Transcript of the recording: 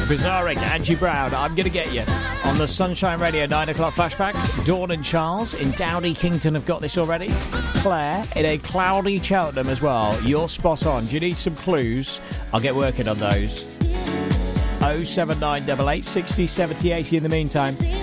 Bizarric, Angie Brown, I'm Gonna Get You. On the Sunshine Radio 9 o'clock flashback, Dawn and Charles in Dowdy Kington have got this already. Claire in a cloudy Cheltenham as well. You're spot on. Do you need some clues? I'll get working on those. 07988 60 70 80 in the meantime.